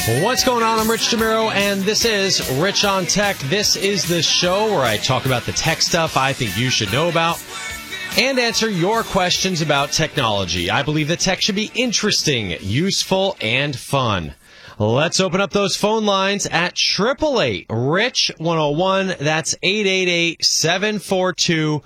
What's going on? I'm Rich DeMiro, and this is Rich on Tech. This is the show where I talk about the tech stuff I think you should know about and answer your questions about technology. I believe that tech should be interesting, useful, and fun. Let's open up those phone lines at 888-RICH-101. That's 888-742-4101.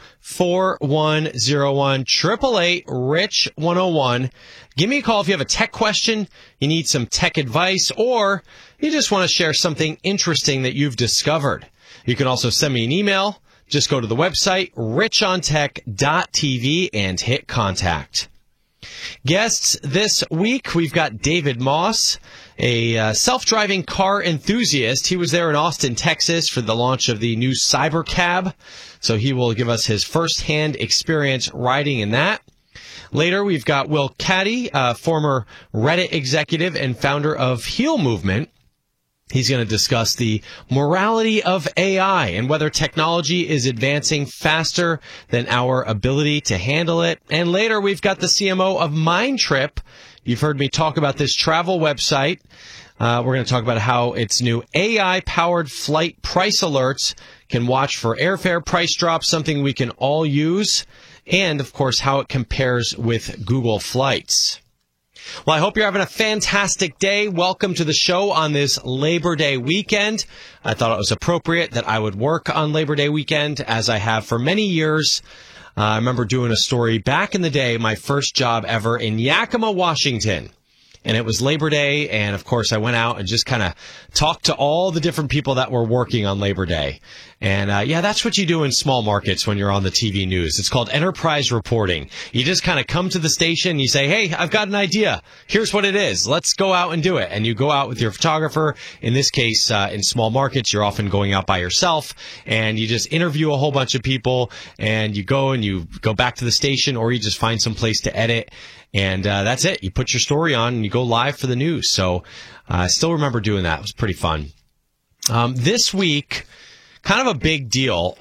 888-RICH-101. Give me a call if you have a tech question, you need some tech advice, or you just want to share something interesting that you've discovered. You can also send me an email. Just go to the website, richontech.tv, and hit contact. Guests this week, we've got David Moss, a self-driving car enthusiast. He was there in Austin, Texas for the launch of the new Cybercab, so he will give us his first-hand experience riding in that. Later, we've got Will Caddy, former Reddit executive and founder of Heel Movement. He's going to discuss the morality of AI and whether technology is advancing faster than our ability to handle it. And later, we've got the CMO of Mindtrip. You've heard me talk about this travel website. We're going to talk about how its new AI-powered flight price alerts can watch for airfare price drops, something we can all use, and, of course, how it compares with Google Flights. Well, I hope you're having a fantastic day. Welcome to the show on this Labor Day weekend. I thought it was appropriate that I would work on Labor Day weekend, as I have for many years. I remember doing a story back in the day, my first job ever in Yakima, Washington. And it was Labor Day, and of course I went out and just kind of talked to all the different people that were working on Labor Day. And that's what you do in small markets when you're on the TV news. It's called enterprise reporting. You just kind of come to the station, you say, hey, I've got an idea. Here's what it is. Let's go out and do it. And you go out with your photographer. In this case, in small markets, you're often going out by yourself, and you just interview a whole bunch of people, and you go back to the station, or you just find some place to edit. And that's it. You put your story on and you go live for the news. So I still remember doing that. It was pretty fun. This week, kind of a big deal.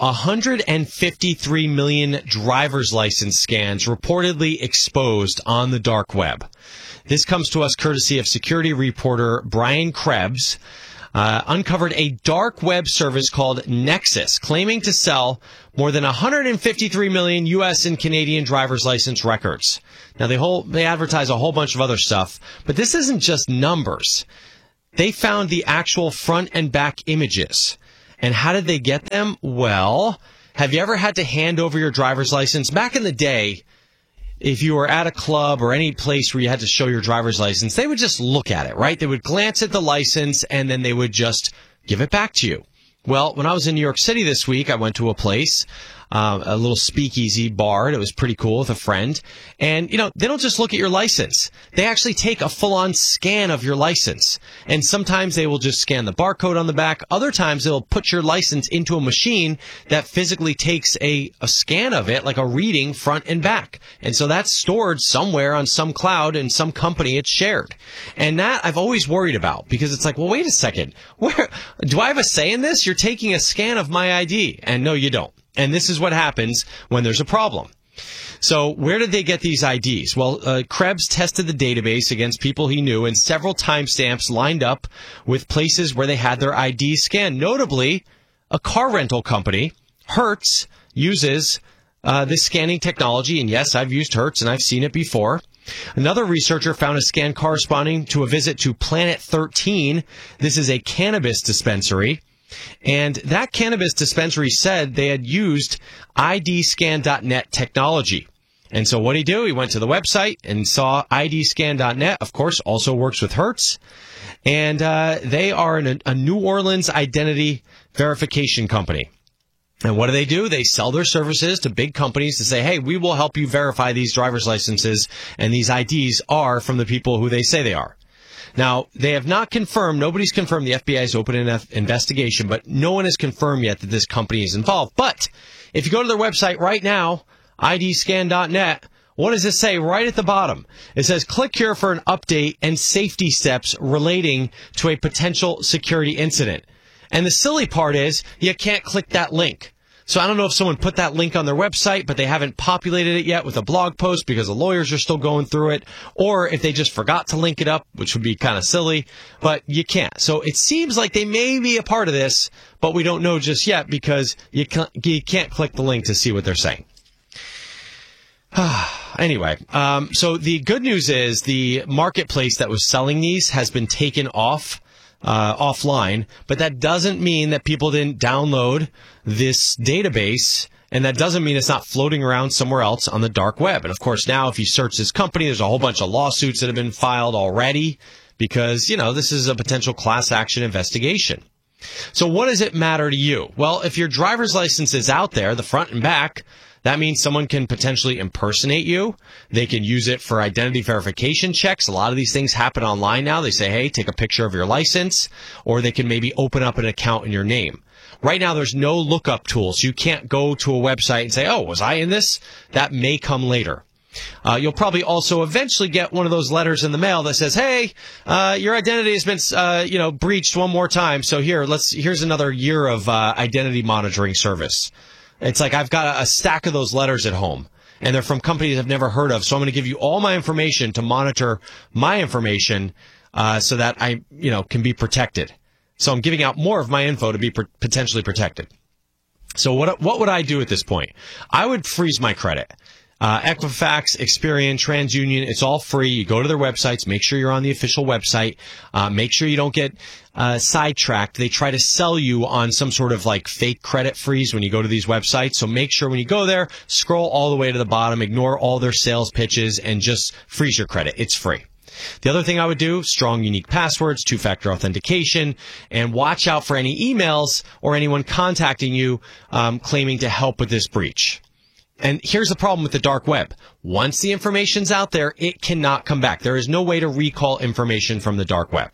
153 million driver's license scans reportedly exposed on the dark web. This comes to us courtesy of security reporter Brian Krebs. Uncovered a dark web service called Nexus, claiming to sell more than 153 million U.S. and Canadian driver's license records. Now, they advertise a whole bunch of other stuff, but this isn't just numbers. They found the actual front and back images. And how did they get them? Well, have you ever had to hand over your driver's license? Back in the day, if you were at a club or any place where you had to show your driver's license, they would just look at it, right? They would glance at the license, and then they would just give it back to you. Well, when I was in New York City this week, I went to a place, a little speakeasy bar, and it was pretty cool with a friend. And, they don't just look at your license. They actually take a full-on scan of your license. And sometimes they will just scan the barcode on the back. Other times they'll put your license into a machine that physically takes a scan of it, like a reading front and back. And so that's stored somewhere on some cloud in some company it's shared. And that I've always worried about, because it's like, well, wait a second. Do I have a say in this? You're taking a scan of my ID. And no, you don't. And this is what happens when there's a problem. So where did they get these IDs? Well, Krebs tested the database against people he knew, and several timestamps lined up with places where they had their IDs scanned. Notably, a car rental company, Hertz, uses this scanning technology. And yes, I've used Hertz, and I've seen it before. Another researcher found a scan corresponding to a visit to Planet 13. This is a cannabis dispensary. And that cannabis dispensary said they had used IDscan.net technology. And so what did he do? He went to the website and saw IDscan.net, of course, also works with Hertz. And they are a New Orleans identity verification company. And what do? They sell their services to big companies to say, hey, we will help you verify these driver's licenses, and these IDs are from the people who they say they are. Now, they have not confirmed, nobody's confirmed the FBI's open an investigation, but no one has confirmed yet that this company is involved. But if you go to their website right now, IDscan.net, what does it say right at the bottom? It says, click here for an update and safety steps relating to a potential security incident. And the silly part is, you can't click that link. So I don't know if someone put that link on their website, but they haven't populated it yet with a blog post because the lawyers are still going through it, or if they just forgot to link it up, which would be kind of silly, but you can't. So it seems like they may be a part of this, but we don't know just yet because you can't click the link to see what they're saying. Anyway, so the good news is the marketplace that was selling these has been taken offline, but that doesn't mean that people didn't download this database, and that doesn't mean it's not floating around somewhere else on the dark web. And of course, now if you search this company, there's a whole bunch of lawsuits that have been filed already because, this is a potential class action investigation. So what does it matter to you? Well, if your driver's license is out there, the front and back, that means someone can potentially impersonate you. They can use it for identity verification checks. A lot of these things happen online now. They say, hey, take a picture of your license, or they can maybe open up an account in your name. Right now, there's no lookup tool, so you can't go to a website and say, oh, was I in this? That may come later. You'll probably also eventually get one of those letters in the mail that says, hey, your identity has been, breached one more time. So here's another year of identity monitoring service. It's like I've got a stack of those letters at home, and they're from companies I've never heard of. So I'm going to give you all my information to monitor my information so that I, can be protected. So I'm giving out more of my info to be potentially protected. So what would I do at this point? I would freeze my credit. Equifax, Experian, TransUnion, it's all free. You go to their websites, make sure you're on the official website, make sure you don't get sidetracked. They try to sell you on some sort of like fake credit freeze when you go to these websites. So make sure when you go there, scroll all the way to the bottom, ignore all their sales pitches, and just freeze your credit. It's free. The other thing I would do, strong unique passwords, two-factor authentication, and watch out for any emails or anyone contacting you claiming to help with this breach. And here's the problem with the dark web. Once the information's out there, it cannot come back. There is no way to recall information from the dark web.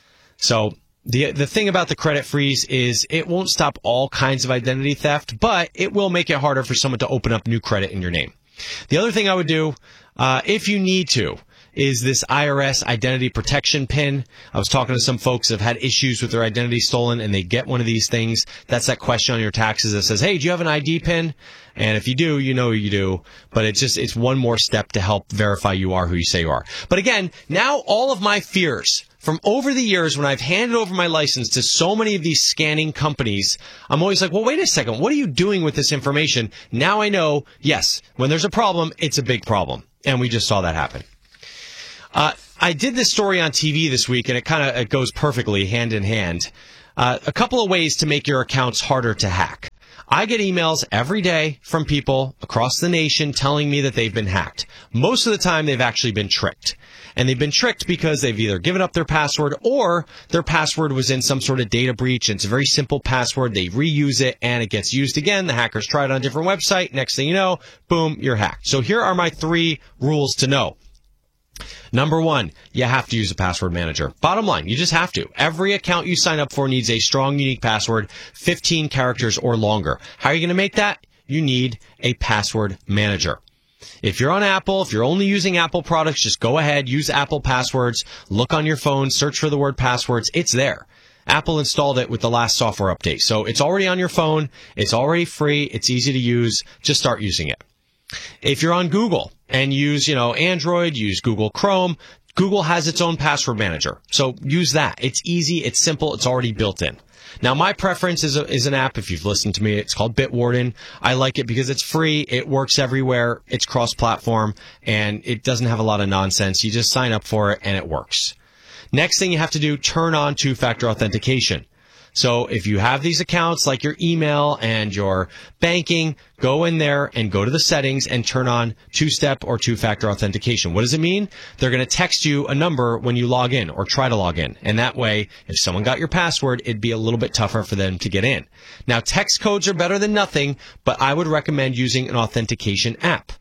So the thing about the credit freeze is it won't stop all kinds of identity theft, but it will make it harder for someone to open up new credit in your name. The other thing I would do, if you need to, is this IRS identity protection pin. I was talking to some folks that have had issues with their identity stolen, and they get one of these things. That's that question on your taxes that says, hey, do you have an ID pin? And if you do, you know you do. But it's one more step to help verify you are who you say you are. But again, now all of my fears from over the years when I've handed over my license to so many of these scanning companies, I'm always like, well, wait a second. What are you doing with this information? Now I know, yes, when there's a problem, it's a big problem. And we just saw that happen. I did this story on TV this week, and it goes perfectly hand in hand. A couple of ways to make your accounts harder to hack. I get emails every day from people across the nation telling me that they've been hacked. Most of the time, they've actually been tricked. And they've been tricked because they've either given up their password or their password was in some sort of data breach. And it's a very simple password. They reuse it, and it gets used again. The hackers try it on a different website. Next thing you know, boom, you're hacked. So here are my 3 rules to know. Number 1, you have to use a password manager. Bottom line, you just have to. Every account you sign up for needs a strong, unique password, 15 characters or longer. How are you going to make that? You need a password manager. If you're on Apple, if you're only using Apple products, just go ahead, use Apple passwords, look on your phone, search for the word passwords. It's there. Apple installed it with the last software update. So it's already on your phone. It's already free. It's easy to use. Just start using it. If you're on Google and use, Android, use Google Chrome, Google has its own password manager. So use that. It's easy. It's simple. It's already built in. Now, my preference is an app. If you've listened to me, it's called Bitwarden. I like it because it's free. It works everywhere. It's cross-platform, and it doesn't have a lot of nonsense. You just sign up for it, and it works. Next thing you have to do, turn on two-factor authentication. So if you have these accounts like your email and your banking, go in there and go to the settings and turn on two-step or two-factor authentication. What does it mean? They're going to text you a number when you log in or try to log in. And that way, if someone got your password, it'd be a little bit tougher for them to get in. Now, text codes are better than nothing, but I would recommend using an authentication app.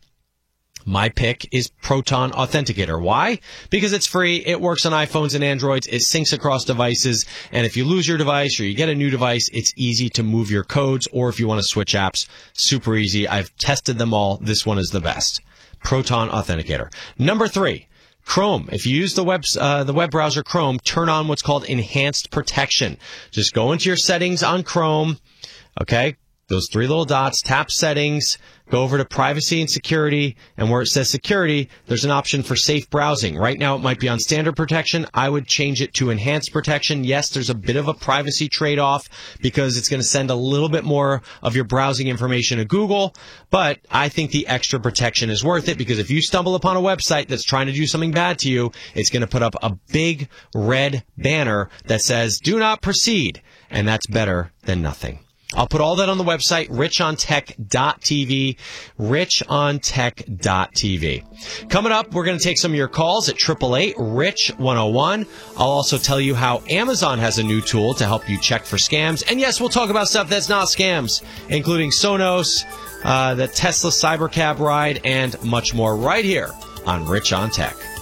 My pick is Proton Authenticator. Why? Because it's free, it works on iPhones and Androids, it syncs across devices, and if you lose your device or you get a new device, it's easy to move your codes, or if you want to switch apps, super easy. I've tested them all. This one is the best. Proton Authenticator. Number 3. Chrome. If you use the web browser Chrome, turn on what's called enhanced protection. Just go into your settings on Chrome, okay? those three little dots, tap settings, go over to privacy and security, and where it says security, there's an option for safe browsing. Right now it might be on standard protection. I would change it to enhanced protection. Yes, there's a bit of a privacy trade-off because it's going to send a little bit more of your browsing information to Google, but I think the extra protection is worth it because if you stumble upon a website that's trying to do something bad to you, it's going to put up a big red banner that says, do not proceed, and that's better than nothing. I'll put all that on the website, richontech.tv, richontech.tv. Coming up, we're going to take some of your calls at 888-RICH-101. I'll also tell you how Amazon has a new tool to help you check for scams. And yes, we'll talk about stuff that's not scams, including Sonos, the Tesla Cybercab ride, and much more right here on Rich on Tech.